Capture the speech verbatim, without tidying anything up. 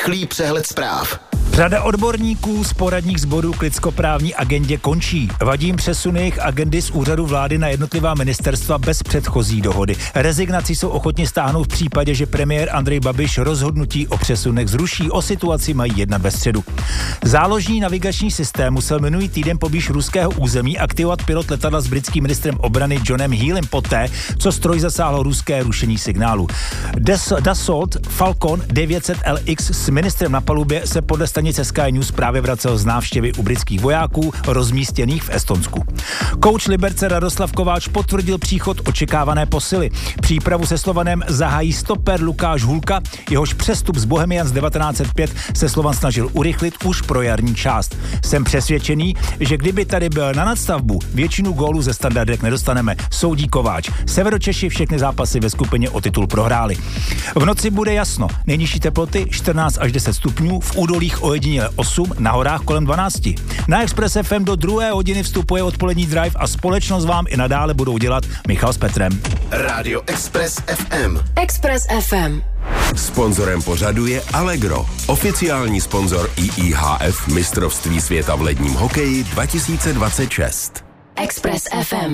Rychlý přehled zpráv. Řada odborníků z poradních sborů k lidskoprávní agendě končí. Vadí jim přesuny jejich agendy z úřadu vlády na jednotlivá ministerstva bez předchozí dohody. Rezignaci jsou ochotni stáhnout v případě, že premiér Andrej Babiš rozhodnutí o přesunech zruší. O situaci mají jednat ve středu. Záložní navigační systém musel minulý týden poblíž ruského území aktivovat pilot letadla s britským ministrem obrany Johnem Healem poté, co stroj zasáhlo ruské rušení signálu. Des- Dassault Falcon devět set L X s ministrem na palubě se podle stanice Sky News právě vracel z návštěvy u britských vojáků rozmístěných v Estonsku. Kouč Liberce Radoslav Kováč potvrdil příchod očekávané posily. Přípravu se Slovanem zahájí stoper Lukáš Hulka, jehož přestup z Bohemians devatenáct set pět se Slovan snažil urychlit už pro jarní část. Jsem přesvědčený, že kdyby tady byl na nadstavbu, většinu gólů ze standardek nedostaneme, soudí Kováč. Severočeši všechny zápasy ve skupině o titul prohráli. V noci bude jasno. Nejnižší teploty čtrnáct až deset stupňů, v údolích ojediněle osm, na horách kolem dvanáct. Na Express F M do druhé hodiny vstupuje odpolední drive a společnost vám i nadále budou dělat Michal s Petrem. Rádio Express F M. Express F M. Sponzorem pořadu je Allegro, oficiální sponzor I I H F mistrovství světa v ledním hokeji dva tisíce dvacet šest. Express F M.